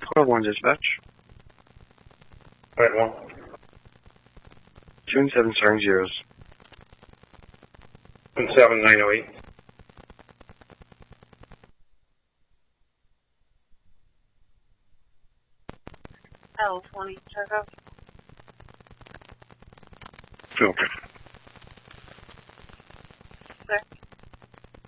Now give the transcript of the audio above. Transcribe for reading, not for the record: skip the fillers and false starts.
12-1 dispatch. Alright, well. 2 and 7 starting zeros. 17908. L20, check out. Filter.